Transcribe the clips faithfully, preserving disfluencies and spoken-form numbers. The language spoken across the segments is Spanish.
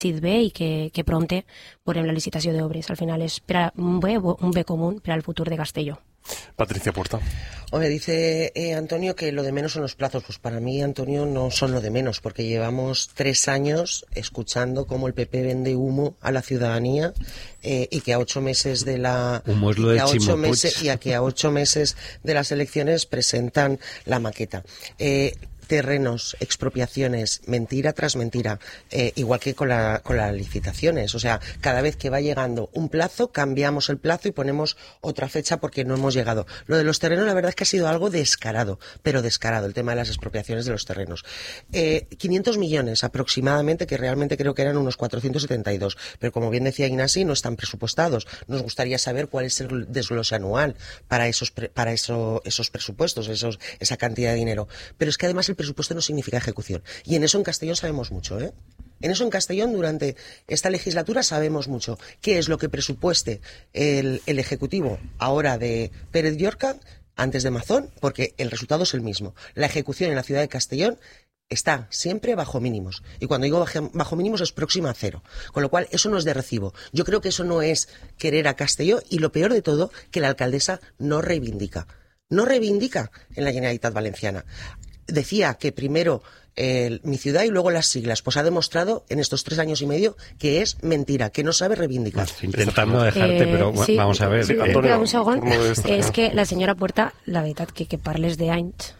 bé i que, que prompte veurem la licitació d'obres. Al final és per a un bé, un bé común per al futur de Castelló. Patricia Puerta. Hombre, dice eh, Antonio que lo de menos son los plazos. Pues para mí, Antonio, no son lo de menos, porque llevamos tres años escuchando cómo el P P vende humo a la ciudadanía eh, y que a ocho meses de la humo es lo de y a ocho Chimo meses Puig. y a que a ocho meses de las elecciones presentan la maqueta. Eh, terrenos, expropiaciones, mentira tras mentira, eh, igual que con, la, con las licitaciones. O sea, cada vez que va llegando un plazo, cambiamos el plazo y ponemos otra fecha porque no hemos llegado. Lo de los terrenos, la verdad es que ha sido algo descarado, pero descarado, el tema de las expropiaciones de los terrenos. Eh, quinientos millones aproximadamente, que realmente creo que eran unos cuatrocientos setenta y dos, pero como bien decía Ignasi, no están presupuestados. Nos gustaría saber cuál es el desglose anual para esos, pre, para eso, esos presupuestos, esos, esa cantidad de dinero. Pero es que además el presupuesto no significa ejecución. Y en eso en Castellón sabemos mucho, ¿eh? En eso en Castellón durante esta legislatura sabemos mucho. ¿Qué es lo que presupueste el, el Ejecutivo ahora de Pérez Llorca antes de Mazón? Porque el resultado es el mismo. La ejecución en la ciudad de Castellón está siempre bajo mínimos. Y cuando digo bajo, bajo mínimos es próxima a cero. Con lo cual, eso no es de recibo. Yo creo que eso no es querer a Castelló y lo peor de todo, que la alcaldesa no reivindica. No reivindica en la Generalitat Valenciana. Decía que primero eh, mi ciudad y luego las siglas. Pues ha demostrado en estos tres años y medio que es mentira, que no sabe reivindicar. Estoy intentando dejarte, Eh, pero sí, vamos a ver. Sí, eh, Antonio, però un segon, forma de destacar. és que la senyora Puerta, la veritat que, que parles d'anys,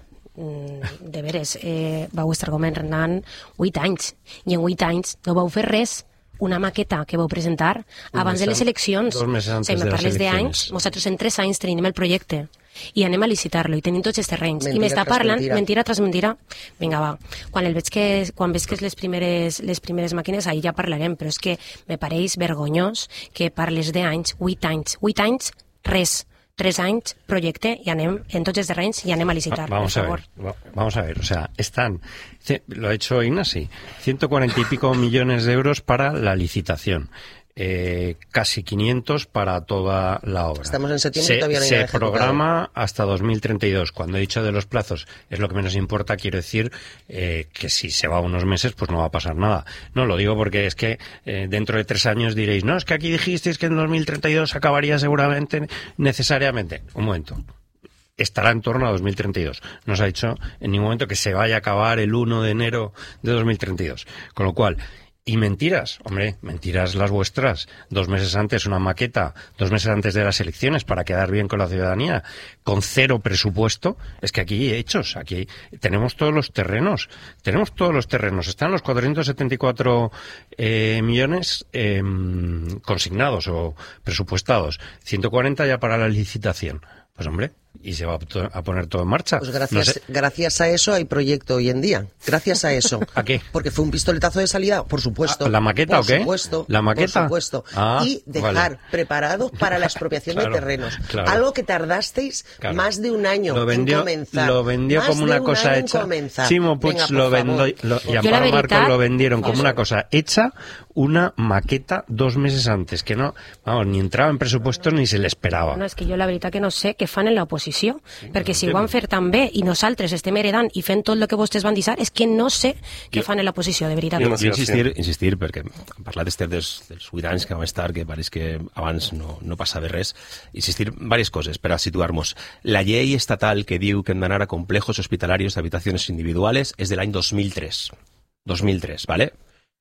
mm, de veres, eh, vau estar governant vuit anys, i en vuit anys no vau fer res. Una maqueta que vau presentar abans de les eleccions. Dos meses antes o sigui, de me les parles eleccions. d'anys, nosaltres en tres anys tenim el projecte i anem a licitar-lo i tenim tots els terrenys. Mentira I m'està tras parlant, mentira. mentira tras mentira. Vinga, va. Quan el veig que, quan veig que és les primeres, les primeres màquines, ahir ja parlarem, però és que me pareix vergonyós que parles d'anys, vuit anys. Vuit anys, res. Tres anys, projecte, y anem en tots els terrenys y anem a licitar. Vamos a ver, vamos a ver, o sea, están, lo ha hecho Ignasi, ciento cuarenta y pico millones de euros para la licitación. Eh, casi quinientos para toda la obra. Estamos en septiembre se, y todavía no hay se nada ejecutado. programa hasta dos mil treinta y dos. Cuando he dicho de los plazos es lo que menos importa, quiero decir eh, que si se va unos meses pues no va a pasar nada. No, lo digo porque es que eh, dentro de tres años diréis, no, es que aquí dijisteis que en dos mil treinta y dos acabaría seguramente necesariamente. Un momento. Estará en torno a dos mil treinta y dos. No se ha dicho en ningún momento que se vaya a acabar el uno de enero de dos mil treinta y dos. Con lo cual, y mentiras, hombre, mentiras las vuestras. Dos meses antes una maqueta, dos meses antes de las elecciones para quedar bien con la ciudadanía, con cero presupuesto. Es que aquí hay hechos, aquí tenemos todos los terrenos, tenemos todos los terrenos. Están los cuatrocientos setenta y cuatro eh, millones eh, consignados o presupuestados, ciento cuarenta ya para la licitación. Pues hombre, y se va a poner todo en marcha. Pues gracias, No sé. gracias a eso hay proyecto hoy en día. Gracias a eso. ¿A qué? Porque fue un pistoletazo de salida, por supuesto. ¿A la maqueta por o qué? Supuesto, ¿La maqueta? Por supuesto. Ah, y dejar vale. preparado para la expropiación Claro, de terrenos. claro. Algo que tardasteis Claro. más de un año Lo vendió, en comenzar. lo vendió Más como de una un cosa año en hecha. comenzar. Chimo Puig Venga, por lo favor. vendió, lo, y Yo la Amparo Marcos veritat- lo vendieron como Eso. una cosa hecha, una maqueta dos meses antes, que no, vamos, ni entraba en presupuesto ni se le esperaba. No, és que jo la veritat que no sé què fan en l'oposició, perquè si ho van fer tan bé i nosaltres estem heredant i fent tot el que vostès van deixar, és que no sé què Jo- fan en l'oposició, de veritat. Jo Jo no sé, insistir, insistir, perquè hem parlat d'este dels, dels vuit anys que vam estar, que pareix que abans no, no passava res, insistir diverses coses per a situar-nos. La llei estatal que diu que hem d'anar a complejos hospitalarios de habitaciones individuales és de l'any dos mil tres. dos mil tres, ¿vale?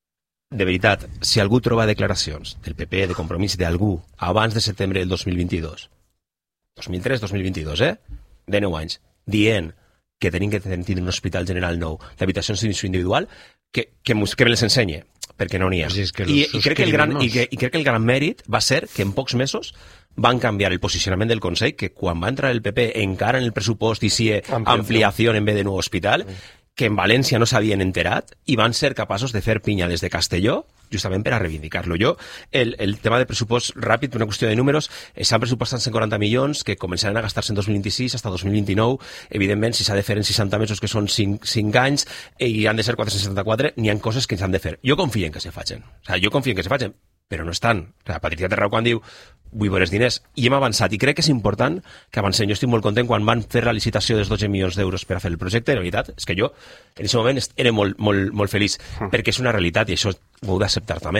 De veritat, si algú troba declaracions del P P, de Compromís, d'algú, abans de setembre del dos mil vint-i-dos, dos mil tres dos mil vint-i-dos, eh? De nou anys, dient que tenim que tenir un hospital general nou d'habitacions d'uso individual, que, que, mus- que me les ensenye, perquè no n'hi ha. Pues és que I, los i, crec que el gran, i, suscribimos. que, I crec que el gran mèrit va ser que en pocs mesos van canviar el posicionament del Consell, que quan va entrar el P P encara en el pressupost i si Ampliación. ampliació en vez de nou hospital, que en València no s'havien enterat i van ser capaços de fer pinya des de Castelló justament per a reivindicar-lo. Jo, el, el tema de pressupost ràpid, per una qüestió de números, eh, s'han pressupostat cent quaranta milions que començaran a gastar-se en dos mil vint-i-sis fins dos mil vint-i-nou. Evidentment, si s'ha de fer en seixanta mesos, que són cinc, cinc anys, eh, i han de ser quatre-cents setanta-quatre, n'hi ha coses que s'han de fer. Jo confio en que se facin. O sigui, jo confio en que se facin, però no estan. O sigui, Patricia Terrau, quan diu vull veure els diners, i hem avançat, i crec que és important que avancem. Jo estic molt content quan van fer la licitació dels dotze milions d'euros per a fer el projecte, la veritat és que jo en aquest moment era molt, molt, molt feliç, perquè és una realitat i això ho heu d'acceptar també.